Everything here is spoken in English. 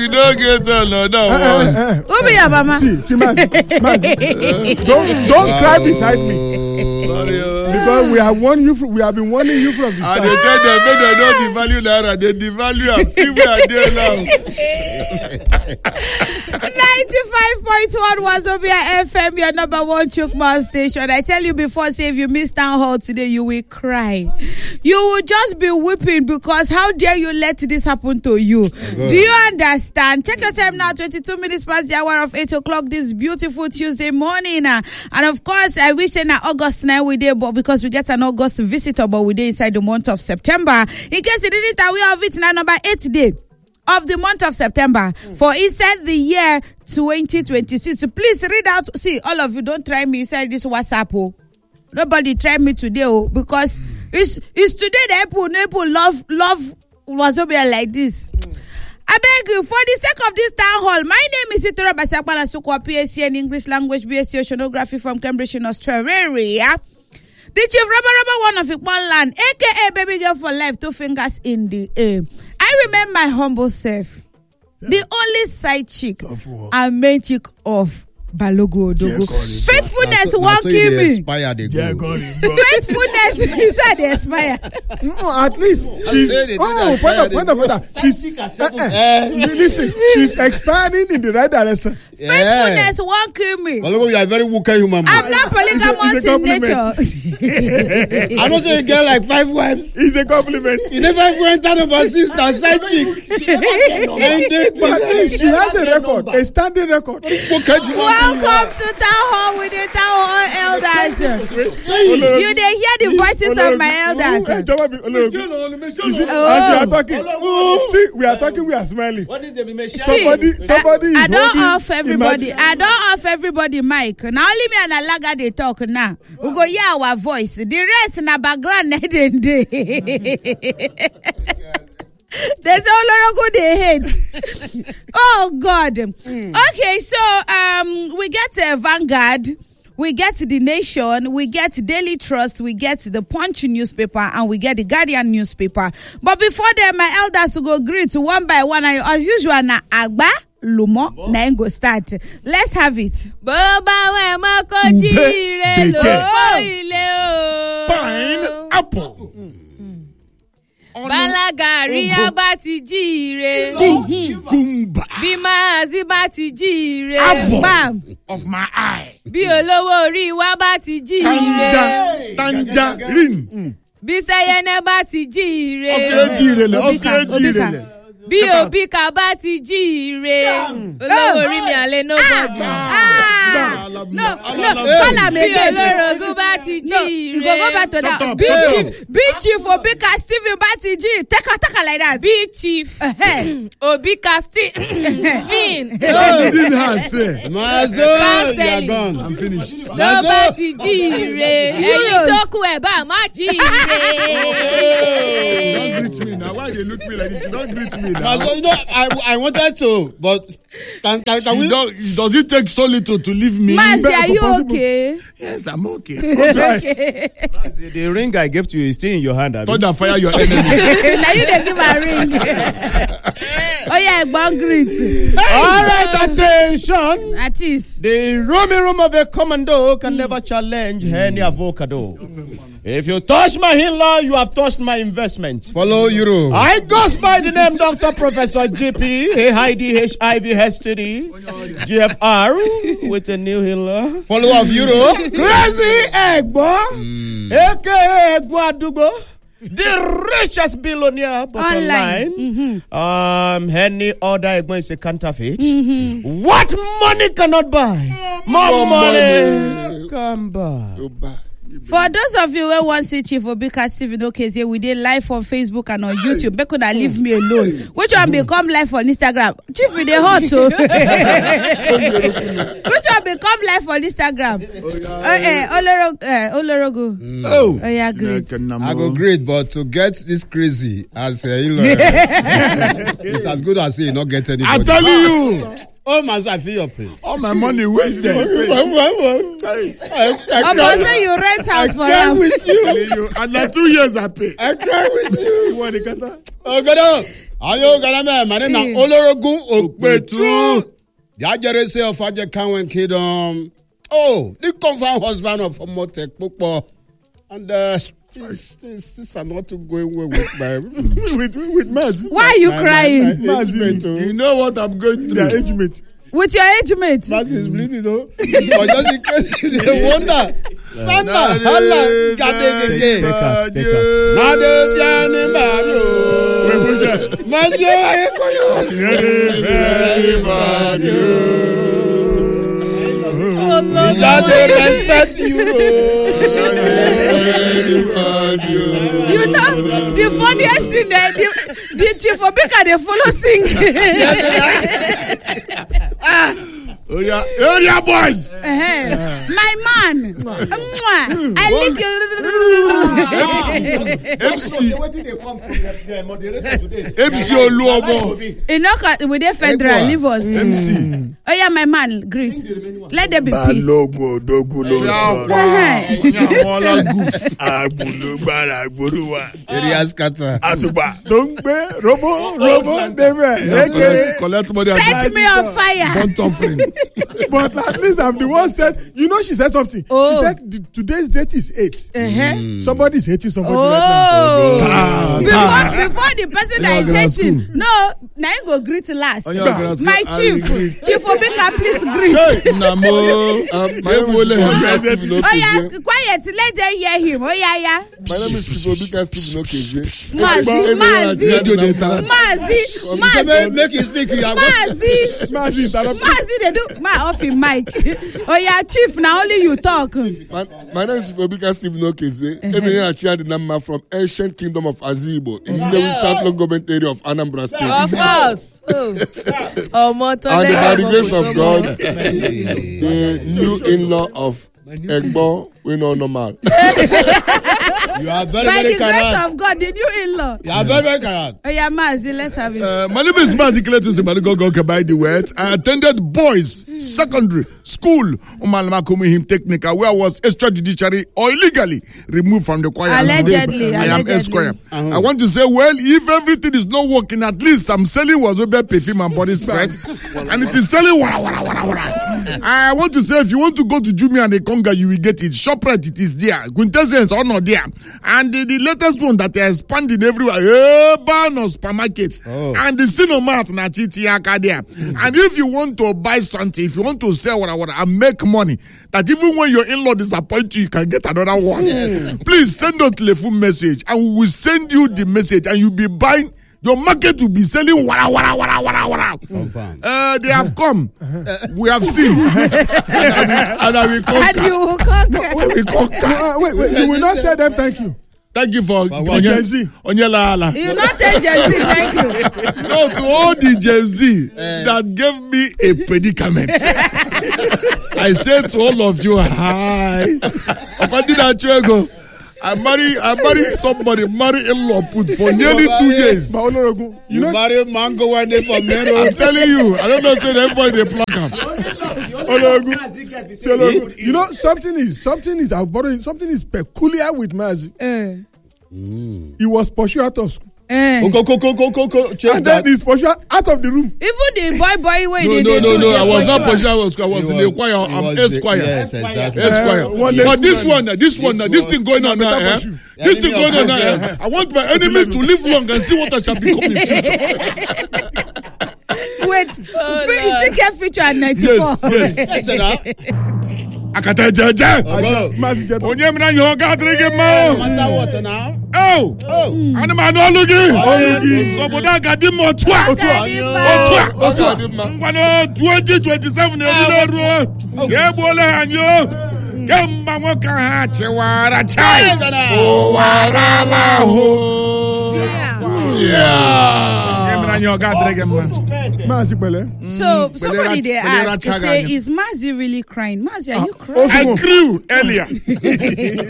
you don't get another one. Who be your mama? See, Mazi. Don't cry beside me. Because we have been warning you from the start. And they tell them when they don't devalue Naira, they devalue and see where are they now. 95.1 Wazobia FM, your number one Chukma station. I tell you before, say if you miss town hall today, you will cry. You will just be weeping because how dare you let this happen to you? Do you understand? Check your time now, 22 minutes past the hour of 8 o'clock this beautiful Tuesday morning. And of course, I wish in August now we did, but because we get an August visitor, but we did inside the month of September. In case you didn't aware of it, now number 8 day of the month of September for inside the year 2026. So please read out. See, all of you, don't try me inside this WhatsApp. Oh. Nobody try me today, because it's today that people love Wazobia like this. I beg you, for the sake of this town hall, my name is Itora Basakwana Sukwa, PhD in English Language, BSc Oceanography from Cambridge in Australia. The chief rubber one of Ikwan land, aka baby girl for life, 2 fingers in the air. I remember my humble self, the only side chick and main chick of Balogo Odogo. Faithfulness won't kill me. Faithfulness is at the expire. No, at least she's listen, she's expanding in the right direction. Faithfulness won't kill me. Balogo, you are very wicked human. I'm not polygamous in nature. I don't say a girl like 5 wives. It's a compliment. You never went out of her sister, side chick. But she has a record, a standing record. Welcome to Town Hall with the Town Hall elders. You they hear the voices of my elders. See, we are talking, we are smiling. Somebody I don't off everybody. I don't off everybody mic. Now only me and Alaga they talk now. We go hear our voice. The rest in the background There's all good they hate. Oh God. Okay, so we get Vanguard, we get The Nation, we get Daily Trust, we get the Punch newspaper, and we get the Guardian newspaper. But before that, my elders will go greet one by one. As usual, na Agba Lumo na go start. Let's have it. Pineapple. Balagari abati jire. Kumba. Bimazi bati jire. Apple of my eye. Bi olowo ori wa bati jire. Tangerine. Bi sayene bati jire. Ose. Bi obi ka bati jire. Olowo ori mi ale nobody. No, call am again. Bi olorogun bati jire. You go back to that. Big chief Obika Stephen Batiji. Take like that. Big chief Obika Stephen. You didn't have stay. Mazo, you are gone. I'm finished. Nobody jire. Eyin to ku e ba ma jire. Don't greet me now. Why they look me like this? You don't greet me now. Mazo, you know, I wanted to, but can we? Does it take so little to leave me? Mazi, are you okay? Yes, I'm okay. Okay. The ring I gave to you is still in your hand. Don't fire your enemies. Now you dey give a ring. Oh yeah, one greet. All right, attention. At least. The room of a commando can never challenge any avocado. If you touch my in-law, you have touched my investment. Follow Euro. I goes by the name Dr. Professor GP, AIDHIVSTD, GFR, with a new in-law. Follow of Euro. Crazy Egbo, aka Egbo Adugo, the richest billionaire but online. Any other Egbo is a counterfeit. What money cannot buy, more money can buy. For those of you who want to see Chief Obika Stephen Okezie, we did live on Facebook and on YouTube. They could not leave me alone. Which one become live on Instagram? Chief, we dey hot too. Which one become live on Instagram? Olorogo. Oh yeah, great. I go great, but to get this crazy as it's as good as you not get anybody. I'm telling you. Oh my God, I feel your pain. All my money wasted. Say you rent house for him. With you. And now 2 years I pay. I cry with you. You want to cut? Oh God. Ayo Galame, Manina Olorogun Okpetu. Yajerese of Ajekanwen Kingdom. Oh, the confirmed husband of Omotek Popo. And this are not going well with my with Mads. Why are you crying? Mads, you know what I'm going through. Their age mate. With your age mate? Mads is bleeding, though. But just in case they wonder. Sana, hala, gade. Take us. Nade, Jani, Mario. Mario, Oh, Lord. Jade, respect you. You know, the funniest thing that the Chief Obika, they follow sing. Oh yeah, area boys. My man. I lick you. MC Oluomo. Enoch with the federal, leave us. MC. Oh yeah, my man, great. Let there be peace. Area scatter. Set me on fire. But at least I'm the one said, you know, she said something. Oh. She said today's date is 8. Somebody's hating somebody right Before the person that is hating, now you go greet last. My chief Obika, please greet. Oh yeah, quiet, let them hear him. Oh yeah. My name is Chief Obika Stephen Okeze. Mazi. Make it speak. Mazi, they do my off in mic. Oh yeah, chief, now only you talk. My name is Obika Stephen Okeze. Every I the number from ancient kingdom of Azibo in the South Local Government area of Anambra State. Of course. And by the grace of God, the new in-law of Egbo, we know normal. You are very, By very the grace correct. of God, did you in-law? You are very, very correct. Oh yeah, Mazi, let's have it. My name is Mazi Cletus Imanigogo by the word. I attended boys secondary school Umalmakumihim Technical, where I was extrajudicially or illegally removed from the choir. Allegedly. I am Esquire. I want to say, well, if everything is not working, at least I'm selling Wazobia perfume and body spray, and it is selling wara. I want to say, if you want to go to Jumia and Ekonga, you will get it. ShopRite, it is there. Quintessence or not there. And the latest one that they are expanding everywhere, Urban supermarket. And the Cinemat na Chitiaka there. And if you want to buy something, if you want to sell whatever and make money, that even when your in-law disappoint you can get another one. Please send us a telephone message and we will send you the message and you'll be buying. Your market will be selling wara. They have come. We have seen. And I will conquer. And you will conquer. now. Wait. You will not tell them thank you. Thank you for Gen Z. Onyela. You not tell Gen Z thank you. No, to all the Gen Z that gave me a predicament. I said to all of you, hi. I marry somebody, in-law put for nearly 2 years. You marry mango one day for Mero. I'm telling you, I don't know, say everybody they pluck them. You know, something is peculiar with Mazi. He was pursued out of school. And then he's pursued out of the room. Even the boy way No, I was not pursued out of school. I was in the choir. I'm Esquire. Yes, exactly. Esquire. But this thing going on now, this thing going on now, I want my enemies to live long and see what I shall become in future. Wait, ticket feature at 94. Yes. Akata jeje. Onye mna yo ga drink mo. Matter what now? Oh. Ani ma no lugi. So boda ga di mo twa. Ngwano 2027 erilo ru. Ye bole anyo. Kemba mo ka ha chewara chai. O wara la ho. Yeah. So somebody there asked, say, is Mazi really crying? Mazi, are you crying? I grew earlier.